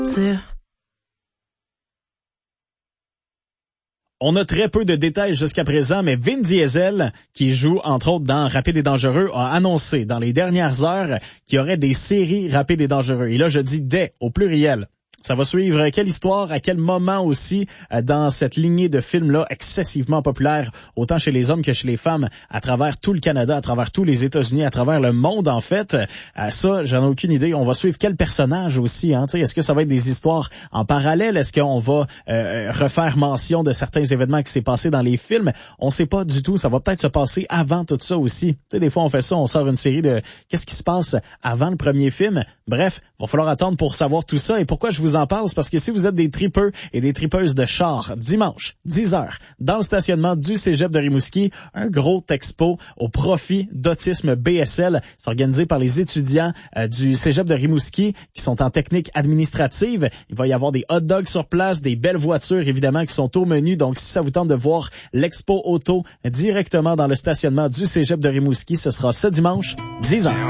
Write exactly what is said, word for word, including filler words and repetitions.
Tu... On a très peu de détails jusqu'à présent, mais Vin Diesel, qui joue entre autres dans Rapide et Dangereux, a annoncé dans les dernières heures qu'il y aurait des séries Rapide et Dangereux. Et là, je dis des au pluriel. Ça va suivre quelle histoire, à quel moment aussi euh, dans cette lignée de films-là excessivement populaire, autant chez les hommes que chez les femmes, à travers tout le Canada, à travers tous les États-Unis, à travers le monde en fait. Euh, ça, j'en ai aucune idée. On va suivre quel personnage aussi. Hein, est-ce que ça va être des histoires en parallèle? Est-ce qu'on va euh, refaire mention de certains événements qui s'est passé dans les films? On sait pas du tout. Ça va peut-être se passer avant tout ça aussi. T'sais, des fois, on fait ça, on sort une série de qu'est-ce qui se passe avant le premier film. Bref, il va falloir attendre pour savoir tout ça. Et pourquoi je vous en parle, c'est parce que si vous êtes des tripeux et des tripeuses de chars, dimanche, dix heures, dans le stationnement du Cégep de Rimouski, un gros expo au profit d'Autisme B S L. C'est organisé par les étudiants euh, du Cégep de Rimouski qui sont en technique administrative. Il va y avoir des hot dogs sur place, des belles voitures évidemment qui sont au menu. Donc si ça vous tente de voir l'expo auto directement dans le stationnement du Cégep de Rimouski, ce sera ce dimanche, dix heures.